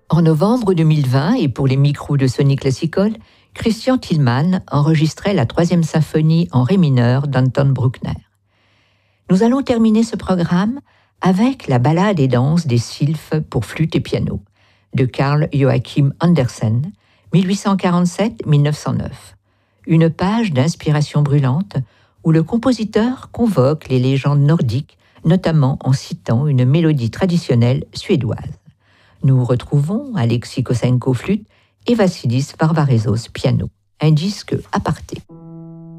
En novembre 2020, et pour les micros de Sony Classical, Christian Thielemann enregistrait la 3e symphonie en ré mineur d'Anton Bruckner. Nous allons terminer ce programme avec la ballade et danse des sylphes pour flûte et piano de Carl Joachim Andersen, 1847-1909. Une page d'inspiration brûlante où le compositeur convoque les légendes nordiques, notamment en citant une mélodie traditionnelle suédoise. Nous retrouvons Alexis Kosenko flûte et Vassilis Varvarezos piano. Un disque aparté.